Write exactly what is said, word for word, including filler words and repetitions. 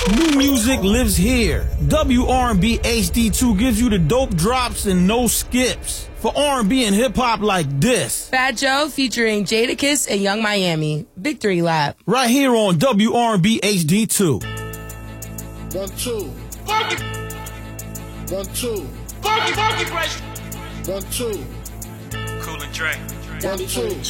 New music lives here. W R and B H D two gives you the dope drops and no skips. For R and B and hip-hop like this. Fat Joe featuring Jadakiss and Young Miami. Victory Lap. Right here on W R and B H D two. One, two. Funky. One, two. Funky, funky fresh. One, two. Cool and Dre. One, two.